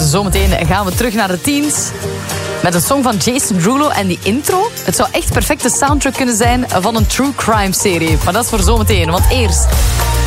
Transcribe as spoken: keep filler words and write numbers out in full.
zometeen gaan we terug naar de teens. Met een song van Jason Derulo en die intro. Het zou echt perfecte soundtrack kunnen zijn van een true crime serie. Maar dat is voor zometeen, want eerst